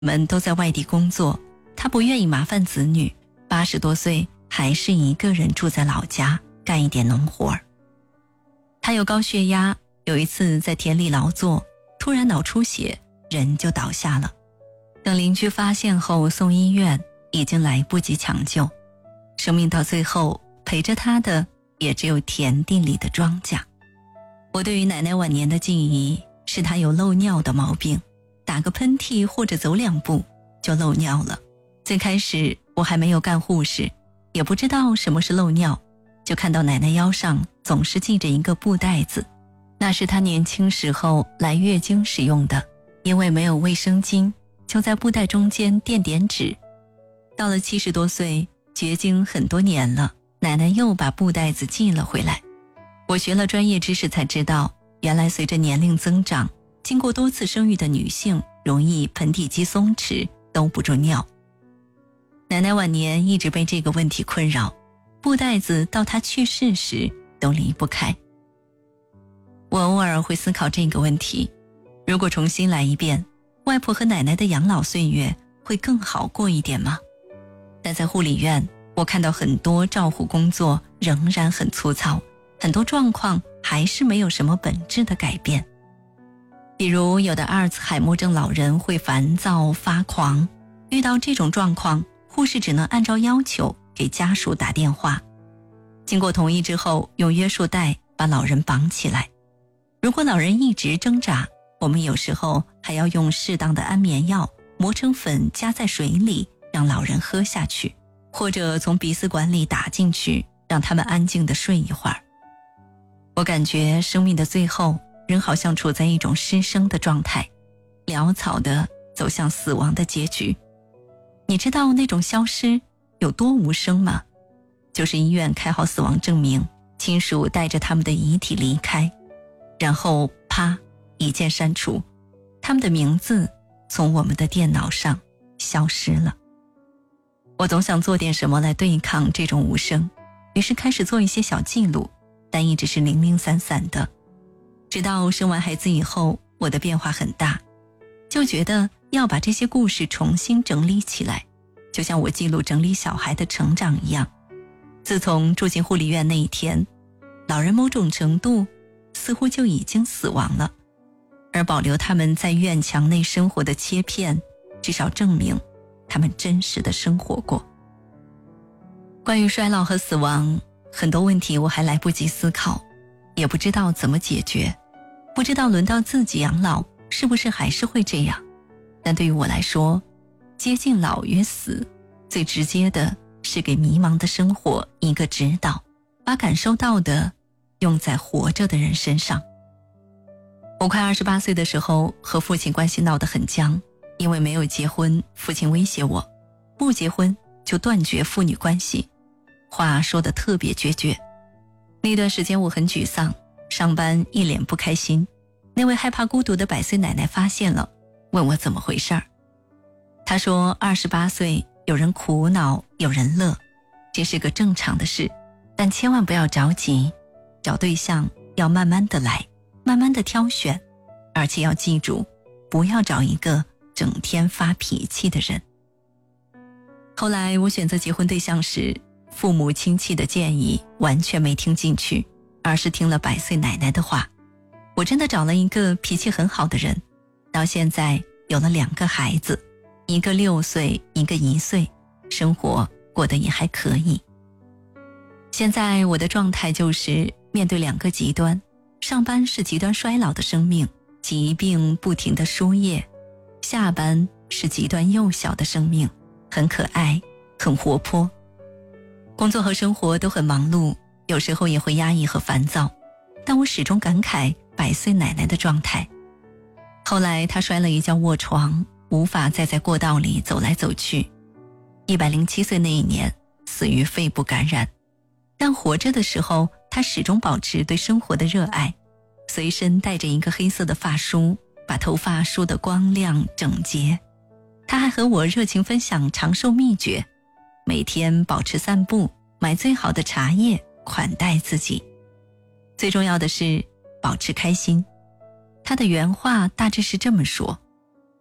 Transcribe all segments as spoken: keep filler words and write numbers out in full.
们都在外地工作，她不愿意麻烦子女，八十多岁还是一个人住在老家干一点农活儿。她有高血压，有一次在田里劳作，突然脑出血，人就倒下了。等邻居发现后送医院，已经来不及抢救，生命到最后陪着她的也只有田地里的庄稼。我对于奶奶晚年的记忆是她有漏尿的毛病，打个喷嚏或者走两步就漏尿了。最开始我还没有干护士，也不知道什么是漏尿，就看到奶奶腰上总是系着一个布袋子，那是她年轻时候来月经使用的，因为没有卫生巾，就在布袋中间垫点纸。到了七十多岁，绝经很多年了，奶奶又把布袋子系了回来。我学了专业知识才知道，原来随着年龄增长，经过多次生育的女性容易盆底肌松弛，兜不住尿。奶奶晚年一直被这个问题困扰，布袋子到她去世时都离不开。我偶尔会思考这个问题，如果重新来一遍，外婆和奶奶的养老岁月会更好过一点吗？但在护理院，我看到很多照护工作仍然很粗糙，很多状况还是没有什么本质的改变。比如有的阿尔茨海默症老人会烦躁发狂，遇到这种状况，护士只能按照要求给家属打电话，经过同意之后，用约束带把老人绑起来。如果老人一直挣扎，我们有时候还要用适当的安眠药磨成粉加在水里，让老人喝下去，或者从鼻饲管里打进去，让他们安静地睡一会儿。我感觉生命的最后，人好像处在一种失声的状态，潦草地走向死亡的结局。你知道那种消失有多无声吗？就是医院开好死亡证明，亲属带着他们的遗体离开，然后啪一键删除，他们的名字从我们的电脑上消失了。我总想做点什么来对抗这种无声，于是开始做一些小记录，但一直是零零散散的。直到生完孩子以后，我的变化很大，就觉得要把这些故事重新整理起来，就像我记录整理小孩的成长一样。自从住进护理院那一天，老人某种程度似乎就已经死亡了，而保留他们在院墙内生活的切片，至少证明他们真实的生活过。关于衰老和死亡，很多问题我还来不及思考，也不知道怎么解决，不知道轮到自己养老是不是还是会这样。但对于我来说，接近老与死，最直接的是给迷茫的生活一个指导，把感受到的用在活着的人身上。我快二十八岁的时候，和父亲关系闹得很僵，因为没有结婚，父亲威胁我，不结婚就断绝父女关系，话说得特别决绝。那段时间我很沮丧，上班一脸不开心。那位害怕孤独的百岁奶奶发现了，问我怎么回事儿。她说二十八岁有人苦恼，有人乐，这是个正常的事，但千万不要着急，找对象要慢慢的来，慢慢的挑选，而且要记住，不要找一个整天发脾气的人。后来我选择结婚对象时，父母亲戚的建议完全没听进去，而是听了百岁奶奶的话。我真的找了一个脾气很好的人，到现在有了两个孩子，一个六岁，一个一岁，生活过得也还可以。现在我的状态就是面对两个极端，上班是极端衰老的生命，疾病不停的输液，下班是极端幼小的生命，很可爱，很活泼。工作和生活都很忙碌，有时候也会压抑和烦躁，但我始终感慨百岁奶奶的状态。后来她摔了一跤卧床，无法再在过道里走来走去。一百零七岁那一年，死于肺部感染。但活着的时候，她始终保持对生活的热爱，随身带着一个黑色的发梳，把头发梳得光亮整洁。她还和我热情分享长寿秘诀，每天保持散步，买最好的茶叶款待自己。最重要的是保持开心。她的原话大致是这么说：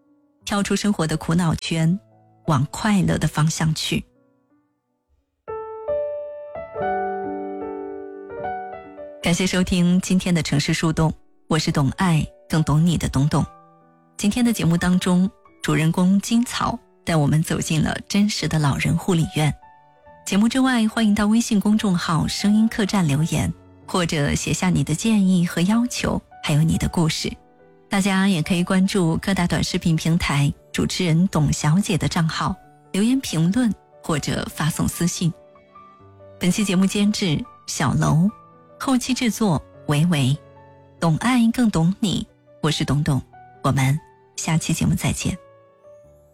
跳出生活的苦恼圈，往快乐的方向去。感谢收听今天的城市树洞，我是懂爱更懂你的懂懂。今天的节目当中，主人公金草带我们走进了真实的老人护理院。节目之外，欢迎到微信公众号声音客栈留言，或者写下你的建议和要求，还有你的故事。大家也可以关注各大短视频平台主持人董小姐的账号，留言评论或者发送私信。本期节目监制小楼，后期制作维维，懂爱更懂你，我是董董，我们下期节目再见。